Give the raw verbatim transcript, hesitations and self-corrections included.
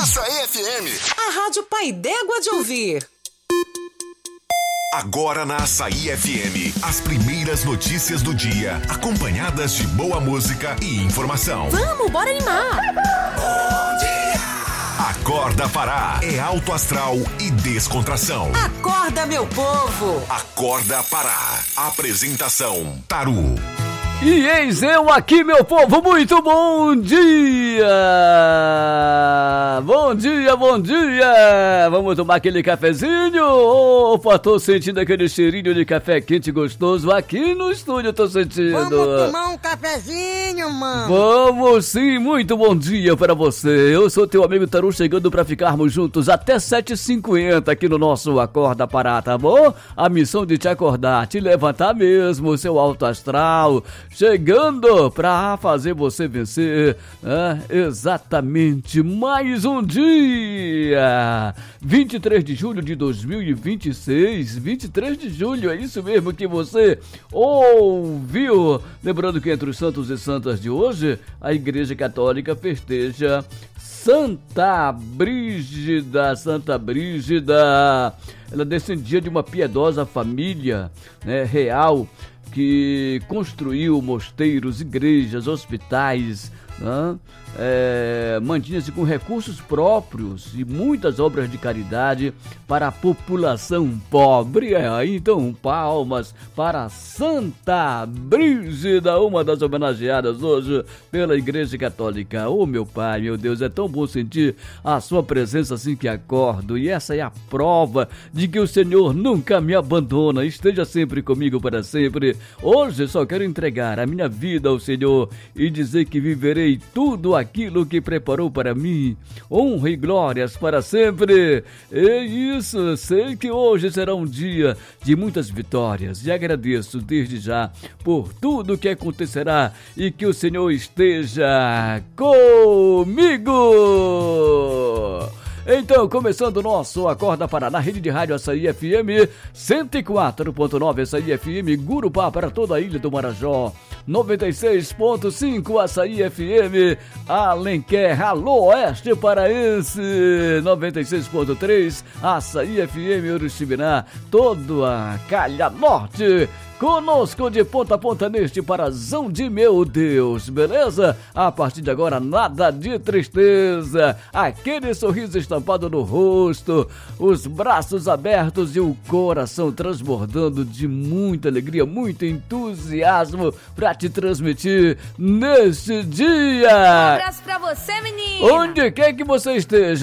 Açaí F M. A rádio pai d'égua de ouvir. Agora na Açaí F M, as primeiras notícias do dia, acompanhadas de boa música e informação. Vamos, bora animar! Bom dia! Acorda Pará, é alto astral e descontração. Acorda, meu povo! Acorda Pará, apresentação Taru. E eis eu aqui, meu povo, muito bom dia! Bom dia, bom dia! Vamos tomar aquele cafezinho? Opa, tô sentindo aquele cheirinho de café quente gostoso aqui no estúdio, tô sentindo. Vamos tomar um cafezinho, mano? Vamos sim, muito bom dia para você. Eu sou teu amigo Taru, chegando para ficarmos juntos até sete e cinquenta aqui no nosso Acorda Pará, tá bom? A missão de te acordar, te levantar mesmo, seu alto astral, chegando pra fazer você vencer, é, exatamente, mais um dia, vinte e três de julho de dois mil e vinte e seis, vinte e três de julho, é isso mesmo que você ouviu. Lembrando que entre os santos e santas de hoje, a Igreja Católica festeja Santa Brígida, Santa Brígida, ela descendia de uma piedosa família, né, real, que construiu mosteiros, igrejas, hospitais, né? É, mantinha-se com recursos próprios e muitas obras de caridade para a população pobre. É, então, palmas para Santa Brígida, uma das homenageadas hoje pela Igreja Católica. Oh, meu Pai, meu Deus, é tão bom sentir a sua presença assim que acordo, e essa é a prova de que o Senhor nunca me abandona, esteja sempre comigo para sempre. Hoje só quero entregar a minha vida ao Senhor e dizer que viverei tudo aquilo que preparou para mim. Honra e glórias para sempre. É isso, sei que hoje será um dia de muitas vitórias e agradeço desde já por tudo que acontecerá e que o Senhor esteja comigo. Então, começando o nosso Acorda Pará na rede de rádio Açaí F M cento e quatro ponto nove, Açaí F M Gurupá para toda a ilha do Marajó, noventa e seis ponto cinco Açaí F M Alenquer, alô Oeste Paraense, noventa e seis ponto três Açaí F M Uruximiná, todo a Calha Norte. Conosco de ponta a ponta neste parazão de meu Deus, beleza? A partir de agora nada de tristeza, aquele sorriso estampado no rosto, os braços abertos e o coração transbordando de muita alegria, muito entusiasmo pra te transmitir neste dia. Um abraço pra você, menino. Onde quer que você esteja.